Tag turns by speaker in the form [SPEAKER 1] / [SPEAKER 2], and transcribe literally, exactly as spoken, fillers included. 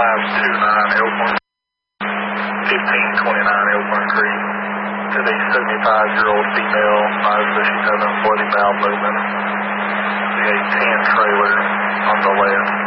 [SPEAKER 1] five two nine Elkhorn, fifteen twenty-nine Elkhorn Creek. To the seventy-five-year-old female, finds that she's having bloody bowel movement. The A ten trailer on the left.